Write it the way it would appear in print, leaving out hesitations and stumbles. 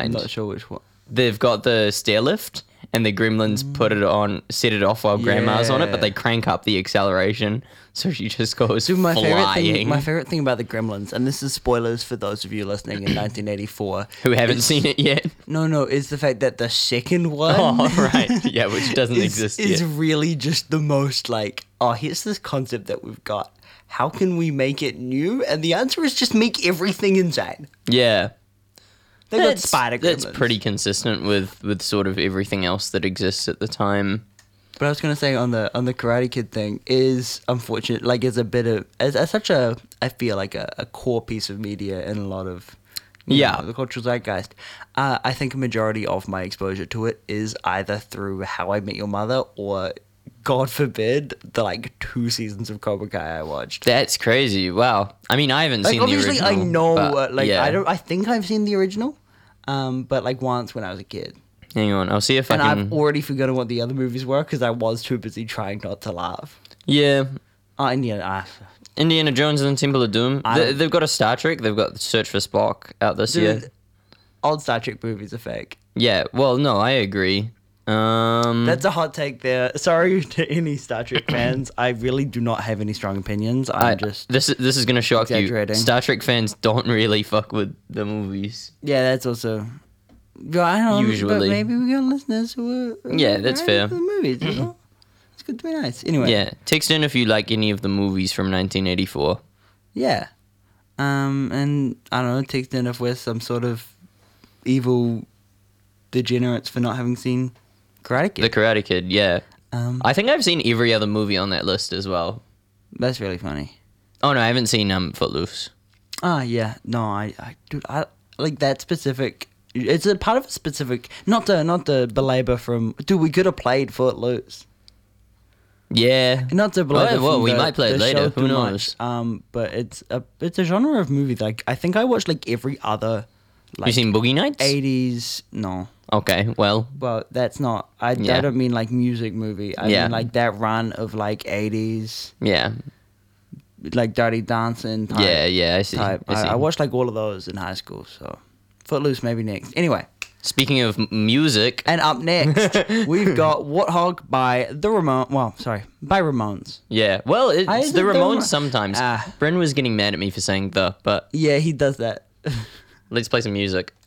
mind. I'm not sure which one. They've got the stair lift, and the gremlins set it off while grandma's on it, but they crank up the acceleration, so she just goes Dude, flying. my favorite thing about the Gremlins, and this is spoilers for those of you listening in 1984, Who haven't seen it yet? No, is the fact that the second one, Oh, right. Yeah, which doesn't exist is yet. really just the most like, oh, here's this concept that we've got. How can we make it new? And the answer is just make everything insane. Yeah. They got spider gremlins. That's pretty consistent with sort of everything else that exists at the time. But I was gonna say on the Karate Kid thing is unfortunate. Like, is a bit of as such a I feel like a core piece of media in a lot of the cultural zeitgeist. I think a majority of my exposure to it is either through How I Met Your Mother or, God forbid, the like 2 seasons of Cobra Kai I watched. That's crazy. Wow. I mean, I haven't Like, seen the obviously original. I know but, I think I've seen the original, but like once when I was a kid. Hang on, I'll see if And I can. I've already forgotten what the other movies were because I was too busy trying not to laugh. Yeah. Indiana Jones and the Temple of Doom. They've got a Star Trek. They've got Search for Spock out this year. Old Star Trek movies are fake. Yeah. Well, no, I agree. That's a hot take there. Sorry to any Star Trek fans. I really do not have any strong opinions. This is gonna shock you. exaggerating. Star Trek fans don't really fuck with the movies. Yeah, that's also. Yeah, I don't know, Usually. but maybe we got listeners who are. Yeah, that's fair. The movies, you know? It's good to be nice. Anyway. Yeah, text in if you like any of the movies from 1984. Yeah. And I don't know, text in if we're some sort of evil degenerates for not having seen Karate Kid. The Karate Kid, yeah. I I think I've seen every other movie on that list as well. That's really funny. Oh no, I haven't seen Footloose. Yeah. No, I like that specific. It's a part of a specific. Not to belabor from. Dude, we could have played Footloose. Yeah. Not to belabor. well, from we the- might play it the later. show Who too knows? much. But it's a genre of movie that I think I watched like every other. Like, you seen Boogie Nights? 80s? No. Okay, well, Well, that's not. I Yeah. don't mean like music movie. I Yeah. mean like that run of like 80s, yeah. like Dirty Dancing. Type, Yeah, I see. Type. I see. I watched like all of those in high school. So Footloose maybe next. Anyway. Speaking of music, And up next, we've got Warthog by by Ramones. yeah. Well, I it's the did the Ramones Ra- sometimes. Ah. Bren was getting mad at me for saying but Yeah, he does that. let's play some music.